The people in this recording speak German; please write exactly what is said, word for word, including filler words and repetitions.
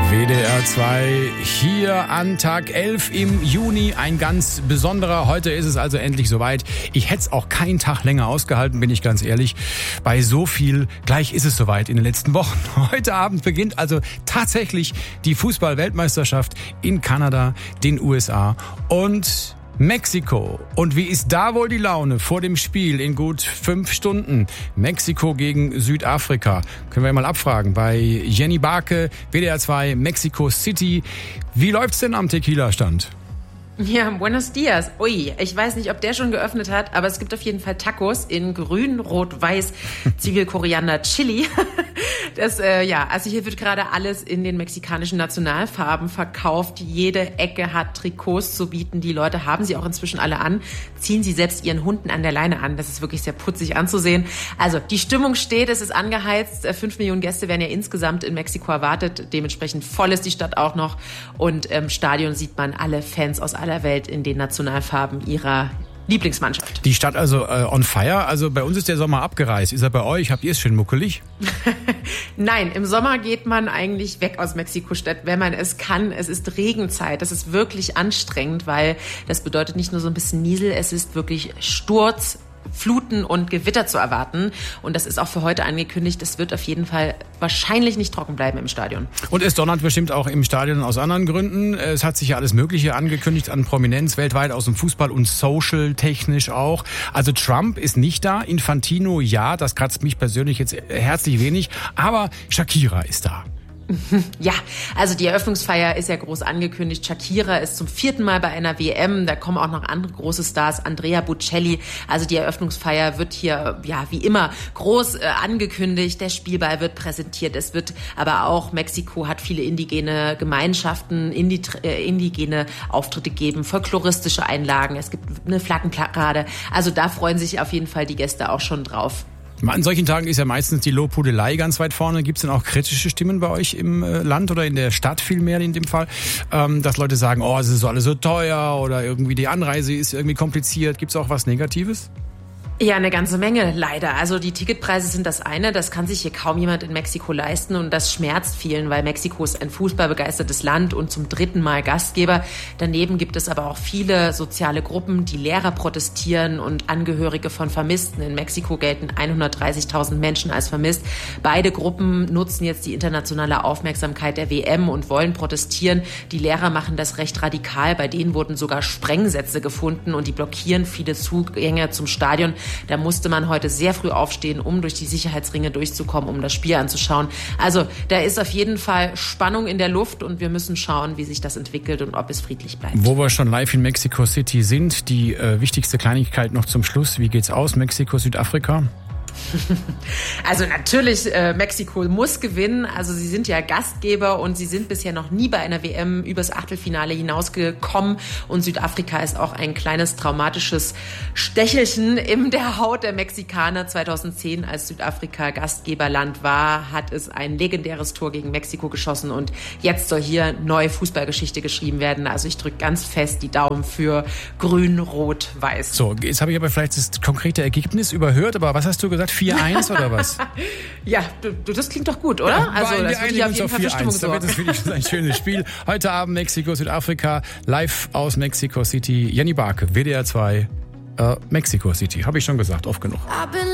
W D R zwei hier an Tag elf im Juni, ein ganz besonderer. Heute ist es also endlich soweit. Ich hätte es auch keinen Tag länger ausgehalten, bin ich ganz ehrlich. Bei so viel, gleich ist es soweit in den letzten Wochen. Heute Abend beginnt also tatsächlich die Fußball-Weltmeisterschaft in Kanada, den U S A und Mexiko. Und wie ist da wohl die Laune vor dem Spiel in gut fünf Stunden? Mexiko gegen Südafrika. Können wir mal abfragen bei Jenny Barke, W D R zwei, Mexico City. Wie läuft's denn am Tequila-Stand? Ja, buenos dias. Ui, ich weiß nicht, ob der schon geöffnet hat, aber es gibt auf jeden Fall Tacos in grün, rot, weiß, Zwiebel, Koriander, Chili. Das, äh, ja, also hier wird gerade alles in den mexikanischen Nationalfarben verkauft. Jede Ecke hat Trikots zu bieten. Die Leute haben sie auch inzwischen alle an, ziehen sie selbst ihren Hunden an der Leine an. Das ist wirklich sehr putzig anzusehen. Also, die Stimmung steht, es ist angeheizt. Fünf Millionen Gäste werden ja insgesamt in Mexiko erwartet. Dementsprechend voll ist die Stadt auch noch. Und im Stadion sieht man alle Fans aus aller Welt in den Nationalfarben ihrer Lieblingsmannschaft. Die Stadt also äh, on fire. Also bei uns ist der Sommer abgereist. Ist er bei euch? Habt ihr es schön muckelig? Nein, im Sommer geht man eigentlich weg aus Mexiko-Stadt, wenn man es kann. Es ist Regenzeit. Das ist wirklich anstrengend, weil das bedeutet nicht nur so ein bisschen Niesel, es ist wirklich Sturz, Fluten und Gewitter zu erwarten. Und das ist auch für heute angekündigt. Es wird auf jeden Fall wahrscheinlich nicht trocken bleiben im Stadion. Und es donnert bestimmt auch im Stadion aus anderen Gründen. Es hat sich ja alles Mögliche angekündigt an Prominenz weltweit aus dem Fußball und social technisch auch. Also Trump ist nicht da, Infantino ja, das kratzt mich persönlich jetzt herzlich wenig. Aber Shakira ist da. Ja, also die Eröffnungsfeier ist ja groß angekündigt. Shakira ist zum vierten Mal bei einer W M. Da kommen auch noch andere große Stars, Andrea Bocelli. Also die Eröffnungsfeier wird hier, ja, wie immer groß äh, angekündigt. Der Spielball wird präsentiert. Es wird aber auch, Mexiko hat viele indigene Gemeinschaften, indi- äh, indigene Auftritte geben, folkloristische Einlagen. Es gibt eine Flaggenparade. Also da freuen sich auf jeden Fall die Gäste auch schon drauf. An solchen Tagen ist ja meistens die Lobhudelei ganz weit vorne. Gibt es denn auch kritische Stimmen bei euch im Land oder in der Stadt vielmehr in dem Fall, ähm, dass Leute sagen, oh, es ist alles so teuer oder irgendwie die Anreise ist irgendwie kompliziert. Gibt es auch was Negatives? Ja, eine ganze Menge, leider. Also die Ticketpreise sind das eine, das kann sich hier kaum jemand in Mexiko leisten und das schmerzt vielen, weil Mexiko ist ein fußballbegeistertes Land und zum dritten Mal Gastgeber. Daneben gibt es aber auch viele soziale Gruppen, die Lehrer protestieren und Angehörige von Vermissten. In Mexiko gelten hundertdreißigtausend Menschen als vermisst. Beide Gruppen nutzen jetzt die internationale Aufmerksamkeit der W M und wollen protestieren. Die Lehrer machen das recht radikal. Bei denen wurden sogar Sprengsätze gefunden und die blockieren viele Zugänge zum Stadion. Da musste man heute sehr früh aufstehen, um durch die Sicherheitsringe durchzukommen, um das Spiel anzuschauen. Also da ist auf jeden Fall Spannung in der Luft und wir müssen schauen, wie sich das entwickelt und ob es friedlich bleibt. Wo wir schon live in Mexico City sind, die äh, wichtigste Kleinigkeit noch zum Schluss. Wie geht's aus, Mexiko, Südafrika? Also natürlich, äh, Mexiko muss gewinnen. Also sie sind ja Gastgeber und sie sind bisher noch nie bei einer W M übers Achtelfinale hinausgekommen. Und Südafrika ist auch ein kleines traumatisches Stechelchen in der Haut der Mexikaner. zweitausendzehn, als Südafrika Gastgeberland war, hat es ein legendäres Tor gegen Mexiko geschossen. Und jetzt soll hier neue Fußballgeschichte geschrieben werden. Also ich drücke ganz fest die Daumen für Grün, Rot, Weiß. So, jetzt habe ich aber vielleicht das konkrete Ergebnis überhört. Aber was hast du gesagt? vier eins oder was? Ja, du, das klingt doch gut, oder? Ja, also das würde ja auf jeden Fall für Stimmung sorgen. Da wird es wirklich ein schönes Spiel. Heute Abend Mexiko, Südafrika, live aus Mexico City. Jenny Barke, W D R zwei, äh, Mexico City. Habe ich schon gesagt, oft genug.